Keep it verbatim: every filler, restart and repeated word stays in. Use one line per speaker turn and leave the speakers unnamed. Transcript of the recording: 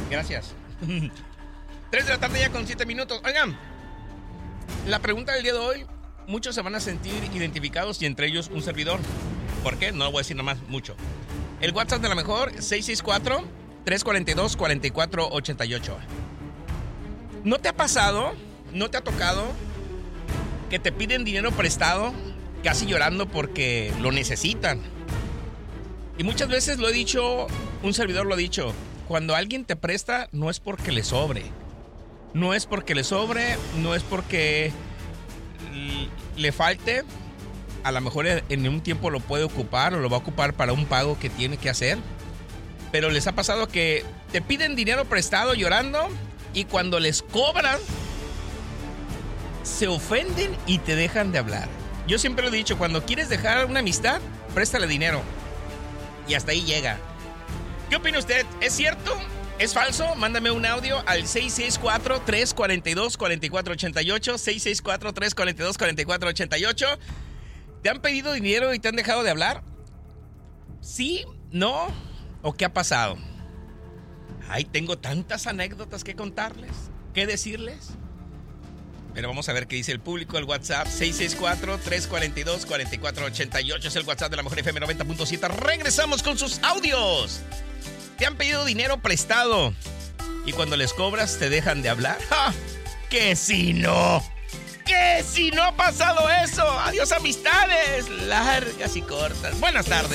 Gracias. Tres de la tarde ya con siete minutos. Oigan, la pregunta del día de hoy, muchos se van a sentir identificados y entre ellos un servidor. ¿Por qué? No lo voy a decir nada más, mucho. El WhatsApp de la mejor, seis seis cuatro, tres cuatro dos, cuatro cuatro ocho ocho. ¿No te ha pasado, no te ha tocado que te piden dinero prestado casi llorando porque lo necesitan? Y muchas veces lo he dicho, un servidor lo ha dicho, cuando alguien te presta no es porque le sobre. No es porque le sobre, no es porque le falte. A lo mejor en un tiempo lo puede ocupar o lo va a ocupar para un pago que tiene que hacer. Pero les ha pasado que te piden dinero prestado llorando y cuando les cobran se ofenden y te dejan de hablar. Yo siempre lo he dicho, cuando quieres dejar una amistad, préstale dinero. Y hasta ahí llega. ¿Qué opina usted? ¿Es cierto? ¿Es falso? Mándame un audio al seis seis cuatro, tres cuatro dos, cuatro cuatro ocho ocho, seis seis cuatro, tres cuatro dos, cuatro cuatro ocho ocho. ¿Te han pedido dinero y te han dejado de hablar? ¿Sí? ¿No? ¿O qué ha pasado? Ay, tengo tantas anécdotas que contarles, que decirles. Pero vamos a ver qué dice el público. El WhatsApp seis seis cuatro, tres cuatro dos, cuatro cuatro ocho ocho es el WhatsApp de la Mejor F M noventa punto siete. Regresamos con sus audios. ¿Te han pedido dinero prestado y cuando les cobras te dejan de hablar? ¡Ja! ¡Que si no! ¡Que si no ha pasado eso! ¡Adiós amistades! Largas y cortas. Buenas tardes.